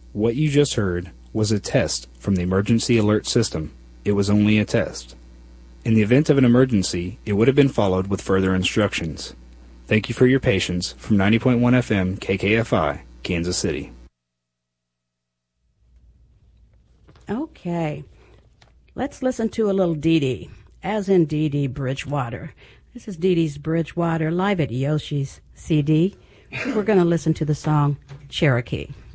What you just heard was a test from the emergency alert system. It was only a test. In the event of an emergency, it would have been followed with further instructions. Thank you for your patience from 90.1 FM KKFI, Kansas City. Okay. Let's listen to a little Dee Dee, as in Dee Dee Bridgewater. This is Dee Dee's Bridgewater live at Yoshi's CD. We're going to listen to the song Cherokee.